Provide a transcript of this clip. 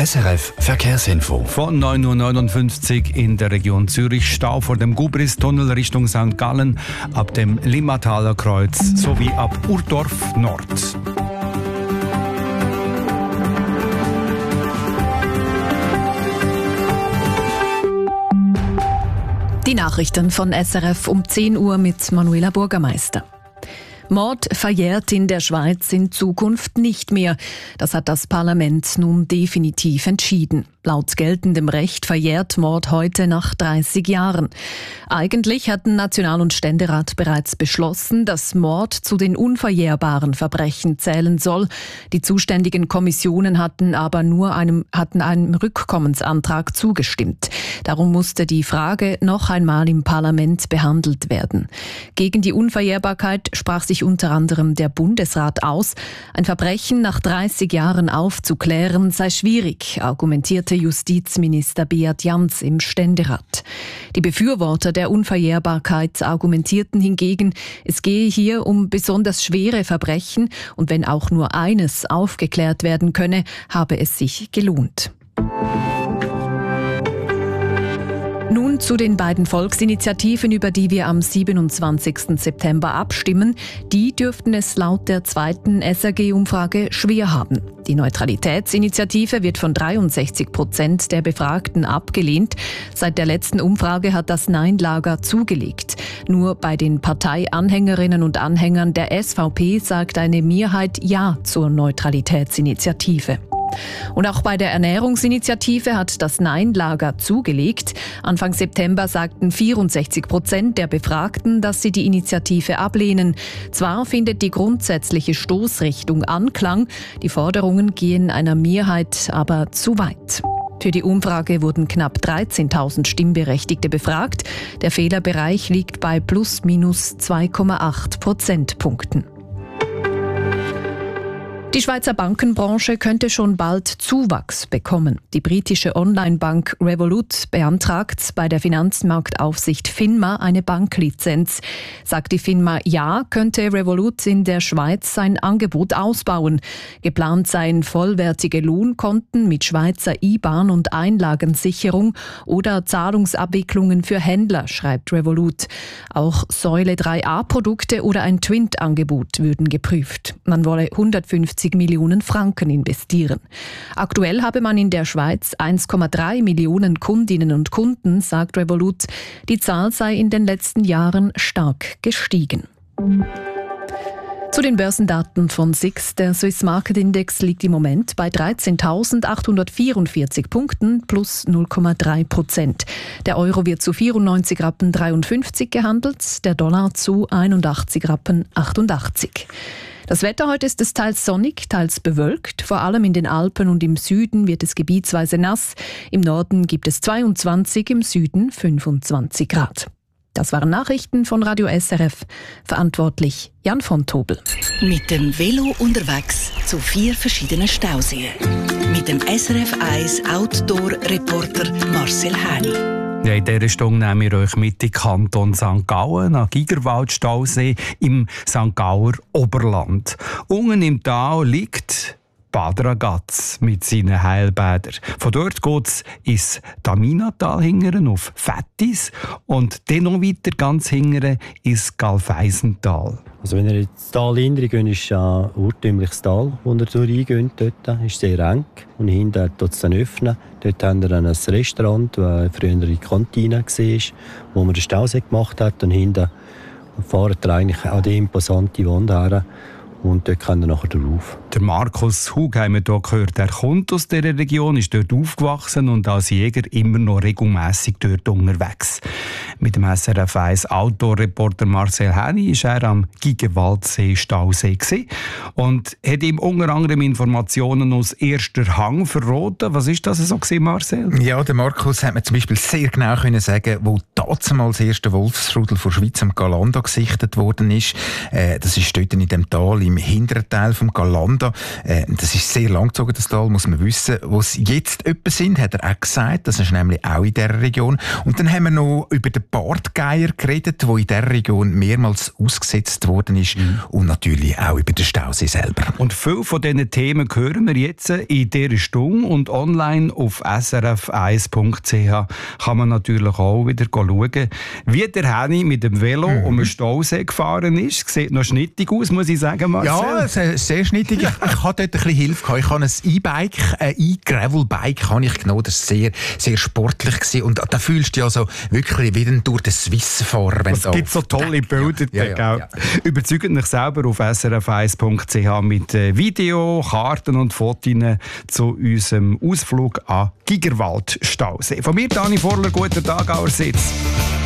SRF Verkehrsinfo. Von 9.59 Uhr in der Region Zürich Stau vor dem Gubristunnel Richtung St. Gallen, ab dem Limmataler Kreuz sowie ab Urdorf Nord. Die Nachrichten von SRF um 10 Uhr mit Manuela Bürgermeister. Mord verjährt in der Schweiz in Zukunft nicht mehr. Das hat das Parlament nun definitiv entschieden. Laut geltendem Recht verjährt Mord heute nach 30 Jahren. Eigentlich hatten National- und Ständerat bereits beschlossen, dass Mord zu den unverjährbaren Verbrechen zählen soll. Die zuständigen Kommissionen hatten aber nur einem Rückkommensantrag zugestimmt. Darum musste die Frage noch einmal im Parlament behandelt werden. Gegen die Unverjährbarkeit sprach sich unter anderem der Bundesrat aus. Ein Verbrechen nach 30 Jahren aufzuklären sei schwierig, argumentierte Justizminister Beat Jans im Ständerat. Die Befürworter der Unverjährbarkeit argumentierten hingegen, es gehe hier um besonders schwere Verbrechen und wenn auch nur eines aufgeklärt werden könne, habe es sich gelohnt. Nun zu den beiden Volksinitiativen, über die wir am 27. September abstimmen. Die dürften es laut der zweiten SRG-Umfrage schwer haben. Die Neutralitätsinitiative wird von 63% der Befragten abgelehnt. Seit der letzten Umfrage hat das Nein-Lager zugelegt. Nur bei den Parteianhängerinnen und Anhängern der SVP sagt eine Mehrheit Ja zur Neutralitätsinitiative. Und auch bei der Ernährungsinitiative hat das Nein-Lager zugelegt. Anfang September sagten 64% der Befragten, dass sie die Initiative ablehnen. Zwar findet die grundsätzliche Stoßrichtung Anklang, die Forderungen gehen einer Mehrheit aber zu weit. Für die Umfrage wurden knapp 13.000 Stimmberechtigte befragt. Der Fehlerbereich liegt bei plus/minus 2,8 Prozentpunkten. Die Schweizer Bankenbranche könnte schon bald Zuwachs bekommen. Die britische Online-Bank Revolut beantragt bei der Finanzmarktaufsicht FINMA eine Banklizenz. Sagt die FINMA ja, könnte Revolut in der Schweiz sein Angebot ausbauen. Geplant seien vollwertige Lohnkonten mit Schweizer IBAN und Einlagensicherung oder Zahlungsabwicklungen für Händler, schreibt Revolut. Auch Säule 3a-Produkte oder ein Twint-Angebot würden geprüft. Man wolle 150 Millionen Franken investieren. Aktuell habe man in der Schweiz 1,3 Millionen Kundinnen und Kunden, sagt Revolut. Die Zahl sei in den letzten Jahren stark gestiegen. Zu den Börsendaten von SIX. Der Swiss Market Index liegt im Moment bei 13.844 Punkten plus 0,3%. Der Euro wird zu 94,53 Rappen gehandelt, der Dollar zu 81,88 Rappen. Das Wetter heute ist es teils sonnig, teils bewölkt. Vor allem in den Alpen und im Süden wird es gebietsweise nass. Im Norden gibt es 22, im Süden 25 Grad. Das waren Nachrichten von Radio SRF. Verantwortlich Jan von Tobel. Mit dem Velo unterwegs zu 4 verschiedenen Stauseen. Mit dem SRF 1 Outdoor-Reporter Marcel Häni. Ja, in dieser Stunde nehmen wir euch mit in den Kanton St. Gallen, an Gigerwald-Stausee im St. Gauer Oberland. Unten im Tal liegt Bad Ragaz mit seinen Heilbädern. Von dort geht es ins Taminatal hingern auf Fettis und dann noch weiter ganz hingern ins Galfeisental. Also wenn ihr ins Tal hineingeht, ist ein urtümliches Tal, wo ihr reingeht. Dort ist sehr eng und hinten tut es dann öffnen. Dort haben wir ein Restaurant, das früher eine Kantine war, wo man den Stausee gemacht hat. Und hinten fahren wir eigentlich an die imposante Wand her. Und dort kann er nachher drauf. Der Markus Hug haben wir hier gehört. Er kommt aus dieser Region, ist dort aufgewachsen und als Jäger immer noch regelmässig dort unterwegs. Mit dem SRF 1 Outdoor-Reporter Marcel Häni war er am Gigerwaldsee-Stausee und hat ihm unter anderem Informationen aus erster Hand verraten. Was ist das so gewesen, Marcel? Ja, der Markus hat mir zum Beispiel sehr genau können sagen, wo damals das erste Wolfsrudel von Schweiz am Galanda gesichtet worden ist. Das ist dort in dem Tal im im hinteren Teil vom Galanda. Das ist sehr langgezogen, das Tal, muss man wissen. Wo es jetzt etwa sind, hat er auch gesagt. Das ist nämlich auch in dieser Region. Und dann haben wir noch über den Bartgeier geredet, der in dieser Region mehrmals ausgesetzt worden ist. Und natürlich auch über den Stausee selber. Und viele von diesen Themen hören wir jetzt in dieser Stunde. Und online auf srf1.ch kann man natürlich auch wieder schauen, wie der Henni mit dem Velo um den Stausee gefahren ist. Sieht noch schnittig aus, muss ich sagen, Marcel. Ja, sehr schnittig. Ich hatte dort ein bisschen Hilfe gehabt. Ich habe ein E-Bike, ein E-Gravel-Bike habe ich genommen. Das war sehr, sehr sportlich gewesen. Und da fühlst du ja so wirklich wie ein Tour de Suisse-Fahrer. Es gibt so tolle Bilder. Ja. Überzeugt mich selber auf srf1.ch mit Video, Karten und Fotos zu unserem Ausflug an Gigerwald-Stausee. Von mir, Dani Vorler, guten Tag allerseits.